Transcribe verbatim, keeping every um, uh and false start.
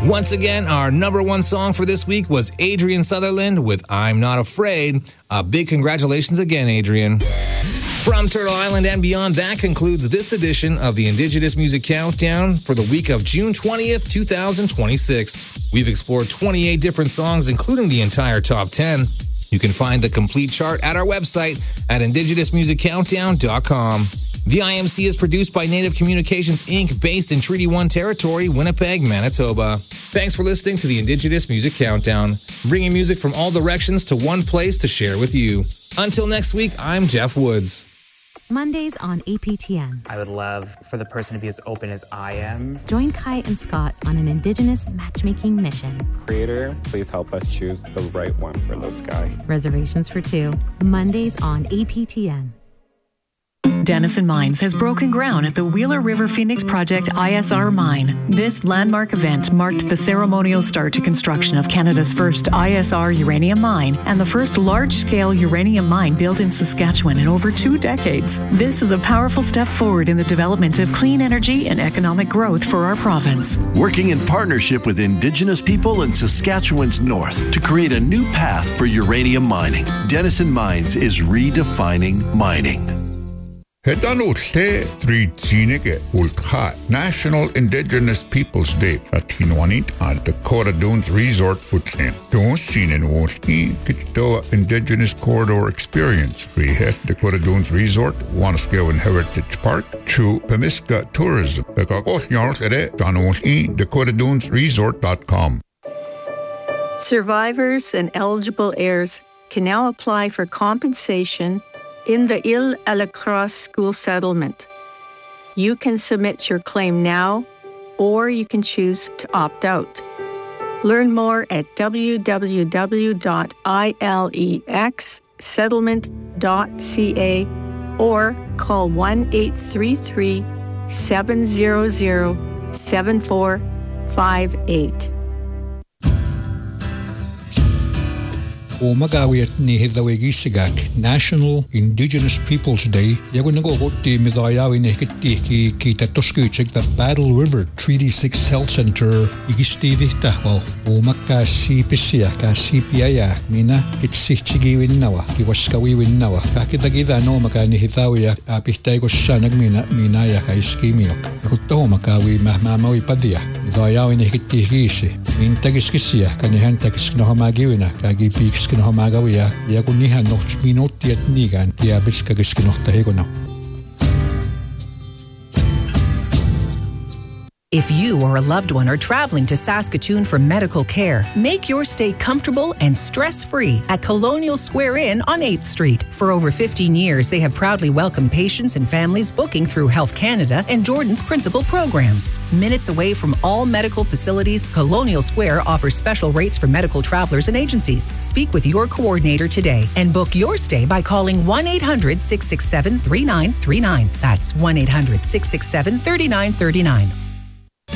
Once again, our number one song for this week was Adrian Sutherland with I'm Not Afraid. A big congratulations again, Adrian. From Turtle Island and beyond, that concludes this edition of the Indigenous Music Countdown for the week of June twentieth, twenty twenty-six. We've explored twenty-eight different songs, including the entire top ten. You can find the complete chart at our website at indigenous music countdown dot com. The I M C is produced by Native Communications, Incorporated, based in Treaty one territory, Winnipeg, Manitoba. Thanks for listening to the Indigenous Music Countdown, bringing music from all directions to one place to share with you. Until next week, I'm Jeff Woods. Mondays on A P T N. I would love for the person to be as open as I am. Join Kai and Scott on an Indigenous matchmaking mission. Creator, please help us choose the right one for this guy. Reservations for two. Mondays on A P T N. Denison Mines has broken ground at the Wheeler River Phoenix Project I S R mine. This landmark event marked the ceremonial start to construction of Canada's first I S R uranium mine and the first large-scale uranium mine built in Saskatchewan in over two decades. This is a powerful step forward in the development of clean energy and economic growth for our province. Working in partnership with Indigenous people in Saskatchewan's north to create a new path for uranium mining. Denison Mines is redefining mining. Hedanulte Trijinige Ultha National Indigenous Peoples Day at Hinwanit at the Dakota Dunes Resort Utsen. Don't see in Woski Kittoa Indigenous Corridor Experience. We have Dakota Dunes Resort, Wanuskewin Heritage Park, to Pemiska Tourism. Bekakos Yarns Ere, Danuski, Dakota Dunes Resort dot com. Survivors and eligible heirs can now apply for compensation in the Ile à la Crosse school settlement. You can submit your claim now, or you can choose to opt out. Learn more at w w w dot ilex settlement dot c a or call one eight three three, seven zero zero, seven four five eight. O magawit ni Hidawegisigat National Indigenous Peoples Day. Yago nagogoti midayawi ni hikiti ki kita toskuchik the Battle River Treaty six Health Center igistivi tahwa o makka sipisia ka sipiaya mina kitsichigiwin nawa kiwaskawiwin nawa kakitagida no maka ni Hidawiya apistay ko siya nagmina minaya ka iskimio ruto makawi mahmamawi padia midayawi ni hikiti hisi mintagiskisia kanihan tagis no hamagiwina kagi piks kino hamagawiya ya kunihan no minuutti at nigan ya biskagis kino tahikono. If you or a loved one are traveling to Saskatoon for medical care, make your stay comfortable and stress-free at Colonial Square Inn on eighth Street. For over fifteen years, they have proudly welcomed patients and families booking through Health Canada and Jordan's principal programs. Minutes away from all medical facilities, Colonial Square offers special rates for medical travelers and agencies. Speak with your coordinator today and book your stay by calling one eight hundred, six six seven, three nine three nine. That's one eight hundred, six six seven, three nine three nine.